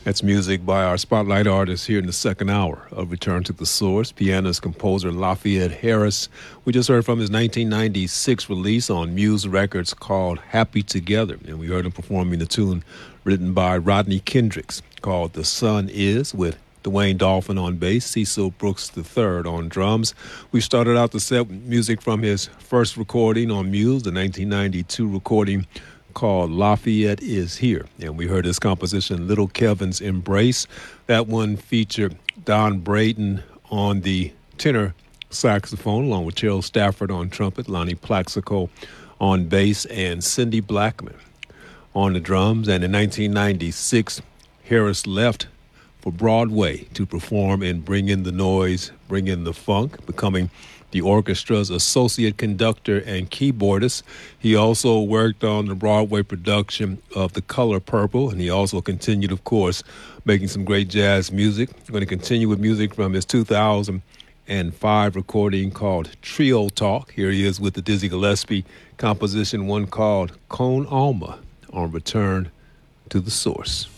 That's music by our spotlight artist here in the second hour of Return to the Source, pianist composer Lafayette Harris. We just heard from his 1996 release on Muse Records called Happy Together, and we heard him performing the tune written by Rodney Kendricks called The Sun Is, with Dwayne Dolphin on bass, Cecil Brooks III on drums. We started out the set with music from his first recording on Muse, the 1992 recording called Lafayette Is Here. And we heard his composition, Little Kevin's Embrace. That one featured Don Braden on the tenor saxophone, along with Cheryl Stafford on trumpet, Lonnie Plaxico on bass, and Cindy Blackman on the drums. And in 1996, Harris left for Broadway to perform and Bring in the Noise, Bring in the Funk, becoming the orchestra's associate conductor and keyboardist. He also worked on the Broadway production of The Color Purple, and he also continued, of course, making some great jazz music. We're going to continue with music from his 2005 recording called Trio Talk. Here he is with the Dizzy Gillespie composition, one called Con Alma, on Return to the Source.